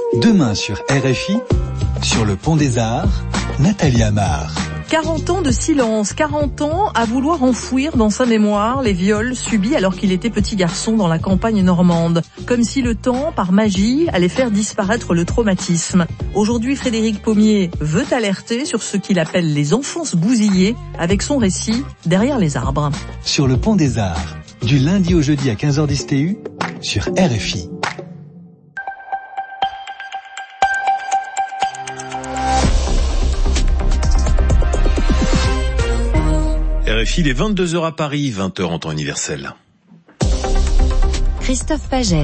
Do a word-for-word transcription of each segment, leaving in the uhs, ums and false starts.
Demain sur R F I, sur le Pont des Arts, Nathalie Amar. quarante ans de silence, quarante ans à vouloir enfouir dans sa mémoire les viols subis alors qu'il était petit garçon dans la campagne normande. Comme si le temps, par magie, allait faire disparaître le traumatisme. Aujourd'hui, Frédéric Pommier veut alerter sur ce qu'il appelle les enfances bousillées avec son récit Derrière les arbres. Sur le Pont des Arts, du lundi au jeudi à quinze heures dix T U, sur R F I. R F I, il est vingt-deux heures à Paris, vingt heures en temps universel. Christophe Paget.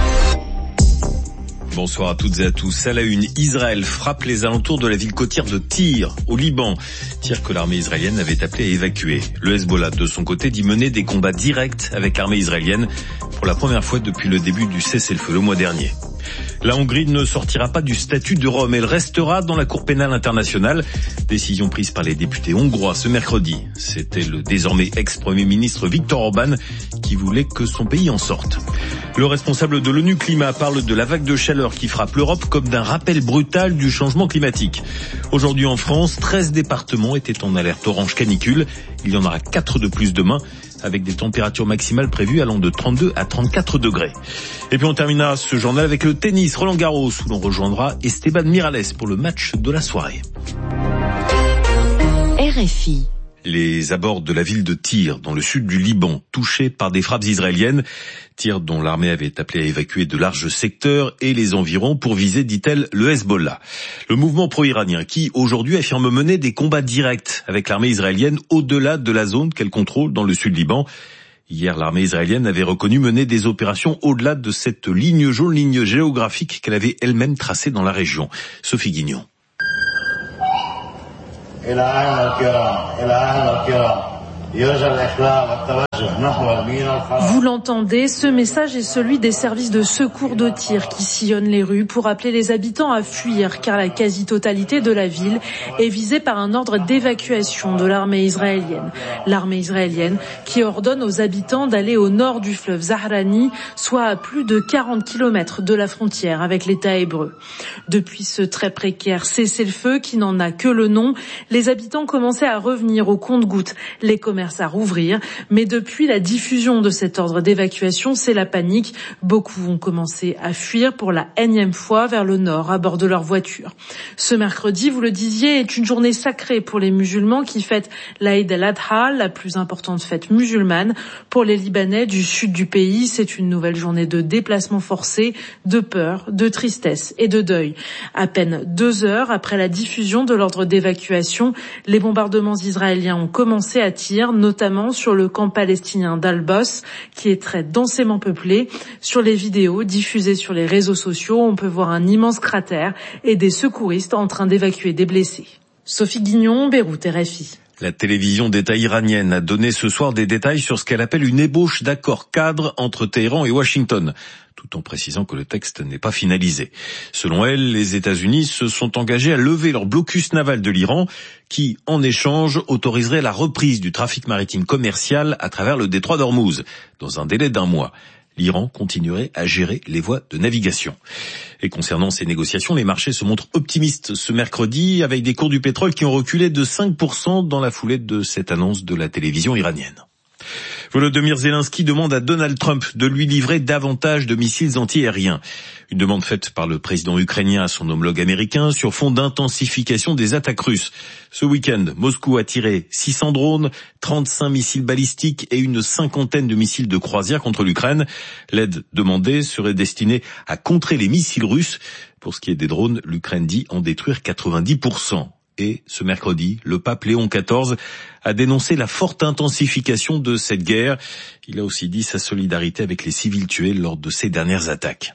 Bonsoir à toutes et à tous. À la une, Israël frappe les alentours de la ville côtière de Tyr, au Liban. Tyr que l'armée israélienne avait appelé à évacuer. Le Hezbollah, de son côté, dit mener des combats directs avec l'armée israélienne pour la première fois depuis le début du cessez-le-feu le mois dernier. La Hongrie ne sortira pas du statut de Rome. Elle restera dans la Cour pénale internationale. Décision prise par les députés hongrois ce mercredi. C'était le désormais ex-premier ministre Viktor Orban qui voulait que son pays en sorte. Le responsable de l'ONU Climat parle de la vague de chaleur qui frappe l'Europe comme d'un rappel brutal du changement climatique. Aujourd'hui en France, treize départements étaient en alerte orange canicule. Il y en aura quatre de plus demain, avec des températures maximales prévues allant de trente-deux à trente-quatre degrés. Et puis on terminera ce journal avec le tennis Roland Garros, où l'on rejoindra Esteban Miralles pour le match de la soirée. R F I. Les abords de la ville de Tyr, dans le sud du Liban, touchés par des frappes israéliennes. Tyr, dont l'armée avait appelé à évacuer de larges secteurs et les environs pour viser, dit-elle, le Hezbollah. Le mouvement pro-iranien qui, aujourd'hui, affirme mener des combats directs avec l'armée israélienne au-delà de la zone qu'elle contrôle dans le sud Liban. Hier, l'armée israélienne avait reconnu mener des opérations au-delà de cette ligne jaune, ligne géographique qu'elle avait elle-même tracée dans la région. Sophie Guignon. Vous l'entendez, ce message est celui des services de secours de Tyr qui sillonnent les rues pour appeler les habitants à fuir car la quasi-totalité de la ville est visée par un ordre d'évacuation de l'armée israélienne. L'armée israélienne qui ordonne aux habitants d'aller au nord du fleuve Zahrani, soit à plus de quarante kilomètres de la frontière avec l'État hébreu. Depuis ce très précaire cessez-le-feu qui n'en a que le nom, les habitants commençaient à revenir au compte-gouttes, les commerces à rouvrir, mais depuis la diffusion de cet ordre d'évacuation, c'est la panique. Beaucoup ont commencé à fuir pour la énième fois vers le nord à bord de leur voiture. Ce mercredi, vous le disiez, est une journée sacrée pour les musulmans qui fêtent l'Aïd al-Adha, la plus importante fête musulmane. Pour les Libanais du sud du pays, c'est une nouvelle journée de déplacement forcé, de peur, de tristesse et de deuil. À peine deux heures après la diffusion de l'ordre d'évacuation, les bombardements israéliens ont commencé à Tyr, notamment sur le camp palestinien d'Al-Bos, qui est très densément peuplé. Sur les vidéos diffusées sur les réseaux sociaux, on peut voir un immense cratère et des secouristes en train d'évacuer des blessés. Sophie Guignon, Beyrouth, R F I. La télévision d'État iranienne a donné ce soir des détails sur ce qu'elle appelle une ébauche d'accord cadre entre Téhéran et Washington, tout en précisant que le texte n'est pas finalisé. Selon elle, les États-Unis se sont engagés à lever leur blocus naval de l'Iran, qui, en échange, autoriserait la reprise du trafic maritime commercial à travers le détroit d'Ormuz, dans un délai d'un mois. L'Iran continuerait à gérer les voies de navigation. Et concernant ces négociations, les marchés se montrent optimistes ce mercredi, avec des cours du pétrole qui ont reculé de cinq pour cent dans la foulée de cette annonce de la télévision iranienne. Volodymyr Zelensky demande à Donald Trump de lui livrer davantage de missiles antiaériens. Une demande faite par le président ukrainien à son homologue américain sur fond d'intensification des attaques russes. Ce week-end, Moscou a tiré six cents drones, trente-cinq missiles balistiques et une cinquantaine de missiles de croisière contre l'Ukraine. L'aide demandée serait destinée à contrer les missiles russes. Pour ce qui est des drones, l'Ukraine dit en détruire quatre-vingt-dix pour cent. Et ce mercredi, le pape Léon quatorze a dénoncé la forte intensification de cette guerre. Il a aussi dit sa solidarité avec les civils tués lors de ces dernières attaques.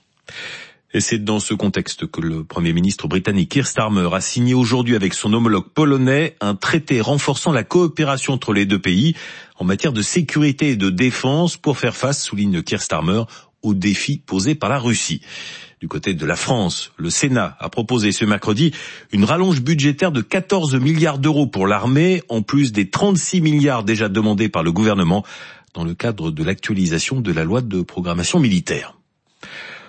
Et c'est dans ce contexte que le Premier ministre britannique Keir Starmer a signé aujourd'hui avec son homologue polonais un traité renforçant la coopération entre les deux pays en matière de sécurité et de défense pour faire face, souligne Keir Starmer, aux défis posés par la Russie. Du côté de la France, le Sénat a proposé ce mercredi une rallonge budgétaire de quatorze milliards d'euros pour l'armée, en plus des trente-six milliards déjà demandés par le gouvernement dans le cadre de l'actualisation de la loi de programmation militaire.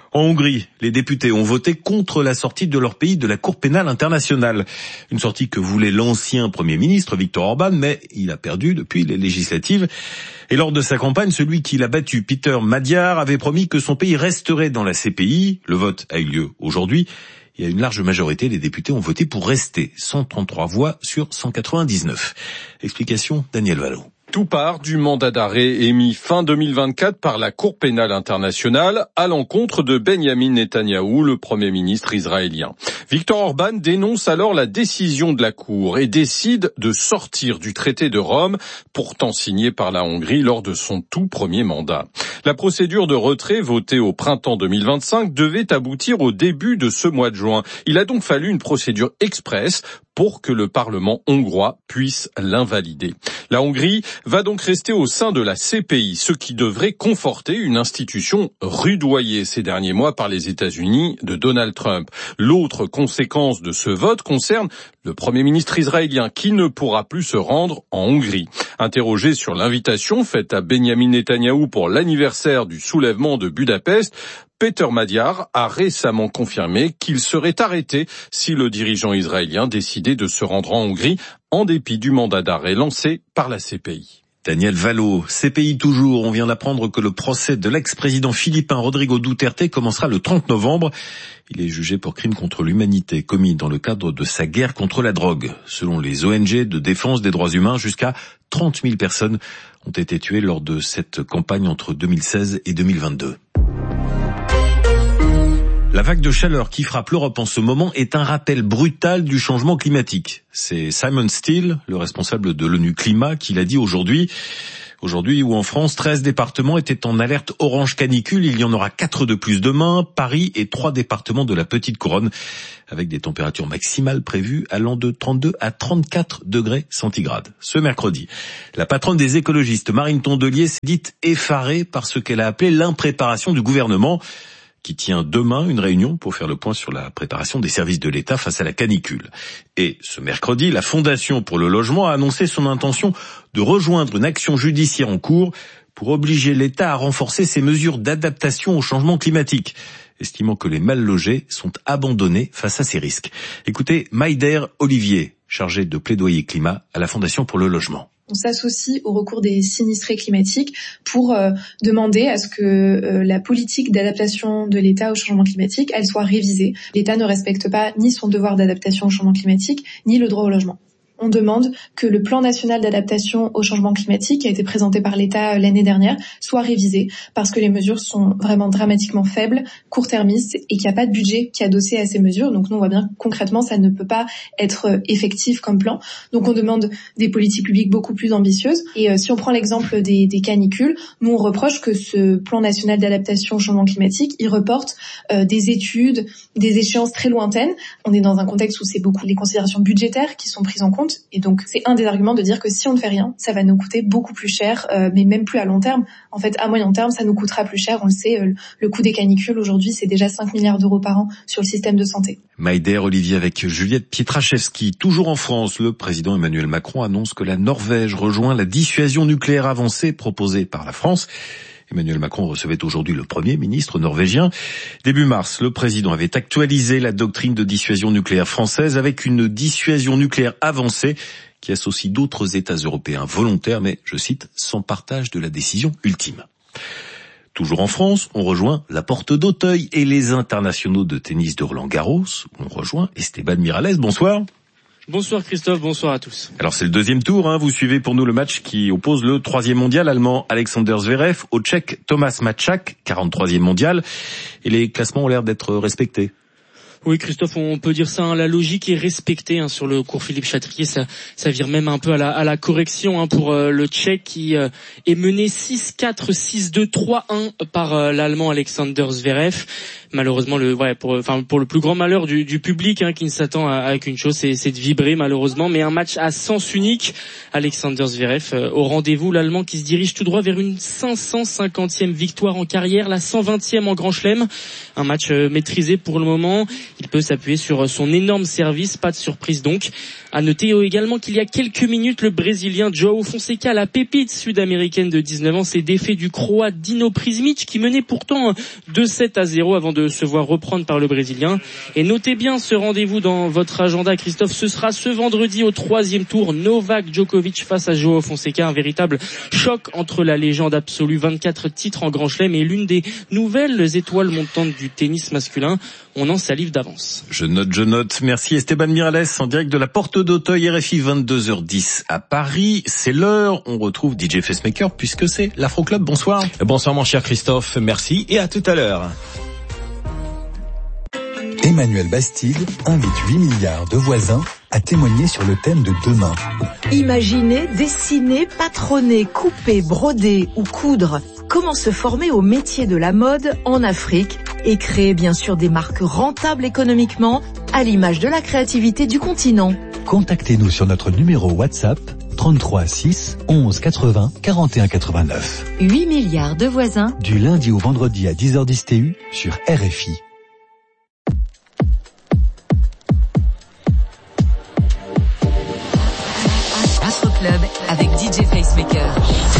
En Hongrie, les députés ont voté contre la sortie de leur pays de la Cour pénale internationale. Une sortie que voulait l'ancien Premier ministre Viktor Orban, mais il a perdu depuis les législatives. Et lors de sa campagne, celui qui l'a battu, Péter Magyar, avait promis que son pays resterait dans la C P I. Le vote a eu lieu aujourd'hui. Et à une large majorité, les députés ont voté pour rester. cent trente-trois voix sur cent quatre-vingt-dix-neuf. Explication, Daniel Valo. Tout part du mandat d'arrêt émis fin deux mille vingt-quatre par la Cour pénale internationale à l'encontre de Benyamin Netanyahou, le Premier ministre israélien. Viktor Orban dénonce alors la décision de la Cour et décide de sortir du traité de Rome, pourtant signé par la Hongrie lors de son tout premier mandat. La procédure de retrait votée au printemps deux mille vingt-cinq devait aboutir au début de ce mois de juin. Il a donc fallu une procédure express pour que le Parlement hongrois puisse l'invalider. La Hongrie va donc rester au sein de la C P I, ce qui devrait conforter une institution rudoyée ces derniers mois par les États-Unis de Donald Trump. L'autre conséquence de ce vote concerne le Premier ministre israélien qui ne pourra plus se rendre en Hongrie. Interrogé sur l'invitation faite à Benyamin Netanyahou pour l'anniversaire du soulèvement de Budapest, Péter Magyar a récemment confirmé qu'il serait arrêté si le dirigeant israélien décidait de se rendre en Hongrie en dépit du mandat d'arrêt lancé par la C P I. Daniel Valo, C P I toujours. On vient d'apprendre que le procès de l'ex-président philippin Rodrigo Duterte commencera le trente novembre. Il est jugé pour crimes contre l'humanité commis dans le cadre de sa guerre contre la drogue. Selon les O N G de défense des droits humains, jusqu'à trente mille personnes ont été tuées lors de cette campagne entre deux mille seize et deux mille vingt-deux. La vague de chaleur qui frappe l'Europe en ce moment est un rappel brutal du changement climatique. C'est Simon Steele, le responsable de l'ONU Climat, qui l'a dit aujourd'hui. Aujourd'hui où en France, treize départements étaient en alerte orange canicule. Il y en aura quatre de plus demain, Paris et trois départements de la Petite Couronne, avec des températures maximales prévues allant de trente-deux à trente-quatre degrés centigrades. Ce mercredi, la patronne des écologistes, Marine Tondelier, s'est dite effarée par ce qu'elle a appelé l'impréparation du gouvernement, qui tient demain une réunion pour faire le point sur la préparation des services de l'État face à la canicule. Et ce mercredi, la Fondation pour le logement a annoncé son intention de rejoindre une action judiciaire en cours pour obliger l'État à renforcer ses mesures d'adaptation au changement climatique, estimant que les mal logés sont abandonnés face à ces risques. Écoutez Maïder Olivier, chargé de plaidoyer climat à la Fondation pour le logement. On s'associe au recours des sinistrés climatiques pour euh, demander à ce que euh, la politique d'adaptation de l'État au changement climatique, elle soit révisée. L'État ne respecte pas ni son devoir d'adaptation au changement climatique, ni le droit au logement. On demande que le plan national d'adaptation au changement climatique, qui a été présenté par l'État l'année dernière, soit révisé parce que les mesures sont vraiment dramatiquement faibles, court-termistes et qu'il n'y a pas de budget qui est adossé à ces mesures. Donc nous, on voit bien concrètement, ça ne peut pas être effectif comme plan. Donc on demande des politiques publiques beaucoup plus ambitieuses. Et euh, si on prend l'exemple des, des canicules, nous on reproche que ce plan national d'adaptation au changement climatique, il reporte euh, des études, des échéances très lointaines. On est dans un contexte où c'est beaucoup les considérations budgétaires qui sont prises en compte. Et donc, c'est un des arguments de dire que si on ne fait rien, ça va nous coûter beaucoup plus cher, euh, mais même plus à long terme. En fait, à moyen terme, ça nous coûtera plus cher. On le sait, euh, le coût des canicules, aujourd'hui, c'est déjà cinq milliards d'euros par an sur le système de santé. Maïder Olivier avec Juliette Pietraszewski. Toujours en France, le président Emmanuel Macron annonce que la Norvège rejoint la dissuasion nucléaire avancée proposée par la France. Emmanuel Macron recevait aujourd'hui le Premier ministre norvégien. Début mars, le président avait actualisé la doctrine de dissuasion nucléaire française avec une dissuasion nucléaire avancée qui associe d'autres États européens volontaires, mais, je cite, sans partage de la décision ultime. Toujours en France, on rejoint la Porte d'Auteuil et les internationaux de tennis de Roland-Garros. On rejoint Esteban Miralles. Bonsoir. Bonsoir Christophe, bonsoir à tous. Alors c'est le deuxième tour, hein. Vous suivez pour nous le match qui oppose le troisième mondial allemand Alexander Zverev au Tchèque Thomas Mačák, quarante-troisième mondial, et les classements ont l'air d'être respectés. Oui Christophe, on peut dire ça, hein, la logique est respectée hein, sur le cours Philippe Chatrier, ça, ça vire même un peu à la, à la correction hein, pour euh, le Tchèque qui euh, est mené six quatre, six deux, trois un par euh, l'Allemand Alexander Zverev. Malheureusement, le, ouais, pour, enfin, pour le plus grand malheur du, du public hein, qui ne s'attend à, à qu'une chose, c'est, c'est de vibrer malheureusement. Mais un match à sens unique. Alexander Zverev euh, au rendez-vous, l'Allemand qui se dirige tout droit vers une cinq cent cinquantième victoire en carrière, la cent vingtième en Grand Chelem. Un match euh, maîtrisé pour le moment. Il peut s'appuyer sur son énorme service, pas de surprise donc. À noter également qu'il y a quelques minutes, le Brésilien João Fonseca, la pépite sud-américaine de dix-neuf ans, s'est défait du Croate Dino Prizmic qui menait pourtant deux sept à zéro avant de se voir reprendre par le Brésilien. Et notez bien ce rendez-vous dans votre agenda, Christophe, ce sera ce vendredi au troisième tour, Novak Djokovic face à João Fonseca, un véritable choc entre la légende absolue, vingt-quatre titres en Grand Chelem et l'une des nouvelles étoiles montantes du tennis masculin. On en salive d'avance. Je note, je note. Merci Esteban Miralles en direct de la Porte d'Auteuil, R F I, vingt-deux heures dix à Paris. C'est l'heure, on retrouve D J Facemaker puisque c'est l'Afro Club. Bonsoir. Bonsoir mon cher Christophe, merci et à tout à l'heure. Emmanuel Bastide invite huit milliards de voisins à témoigner sur le thème de demain. Imaginer, dessiner, patronner, couper, broder ou coudre. Comment se former au métier de la mode en Afrique et créer bien sûr des marques rentables économiquement à l'image de la créativité du continent. Contactez-nous sur notre numéro WhatsApp trente-trois six onze quatre-vingts quarante et un quatre-vingt-neuf. huit milliards de voisins. Du lundi au vendredi à dix heures dix T U sur R F I. Afro Club avec D J Facemaker.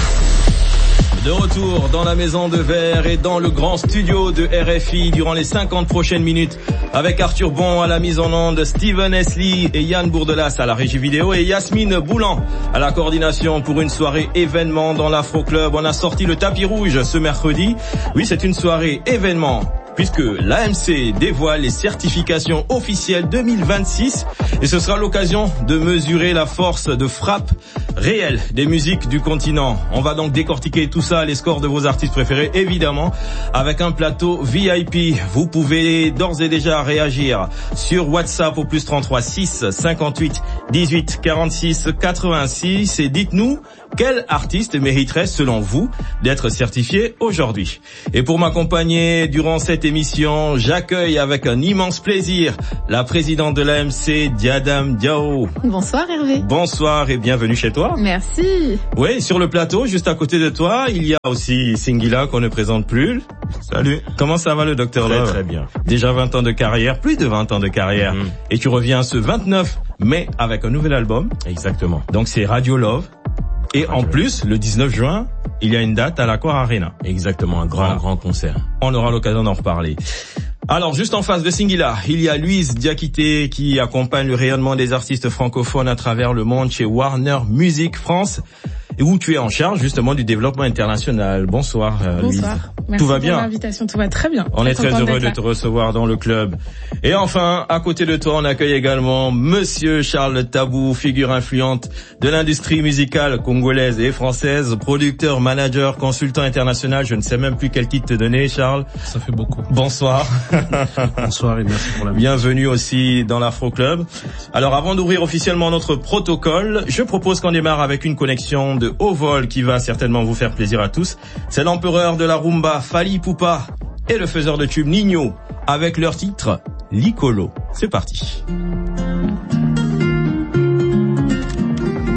De retour dans la maison de verre et dans le grand studio de R F I durant les cinquante prochaines minutes avec Arthur Bon à la mise en onde, Steven Esli et Yann Bourdelas à la régie vidéo et Yasmine Boulan à la coordination pour une soirée événement dans l'Afro Club. On a sorti le tapis rouge ce mercredi. Oui, c'est une soirée événement puisque l'A M C dévoile les certifications officielles deux mille vingt-six et ce sera l'occasion de mesurer la force de frappe réelle des musiques du continent. On va donc décortiquer tout ça, les scores de vos artistes préférés, évidemment, avec un plateau V I P. Vous pouvez d'ores et déjà réagir sur WhatsApp au plus trente-trois six cinquante-huit dix-huit quarante-six quatre-vingt-six et dites-nous quel artiste mériterait, selon vous, d'être certifié aujourd'hui. Et pour m'accompagner durant cette émission, j'accueille avec un immense plaisir la présidente de l'A M C, Diadam Diao. Bonsoir Hervé. Bonsoir et bienvenue chez toi. Merci. Oui, sur le plateau, juste à côté de toi, il y a aussi Singila qu'on ne présente plus. Salut. Comment ça va le docteur Love? Très bien. Déjà vingt ans de carrière, plus de vingt ans de carrière. Mmh. Et tu reviens ce vingt-neuf mai avec un nouvel album. Exactement. Donc c'est Radio Love. Et Radio en plus, le dix-neuf juin, il y a une date à l'Accor Arena. Exactement, un grand, voilà. grand concert. On aura l'occasion d'en reparler. Alors, juste en face de Singila, il y a Louise Diakité qui accompagne le rayonnement des artistes francophones à travers le monde chez Warner Music France, et où tu es en charge justement du développement international. Bonsoir, euh, Louise. Bonsoir. Merci tout va pour bien. l'invitation, tout va très bien. On est très heureux de te recevoir dans le club. Et enfin, à côté de toi, on accueille également Monsieur Charles Tabou, figure influente de l'industrie musicale congolaise et française, producteur, manager, consultant international. Je ne sais même plus quel titre te donner, Charles. Ça fait beaucoup. Bonsoir. Bonsoir et merci pour l'invitation. Bienvenue aussi dans l'Afro Club. Alors, avant d'ouvrir officiellement notre protocole, je propose qu'on démarre avec une connexion de haut vol qui va certainement vous faire plaisir à tous. C'est l'empereur de la rumba, Fally Ipupa, et le faiseur de tubes Nino avec leur titre Licolo. C'est parti.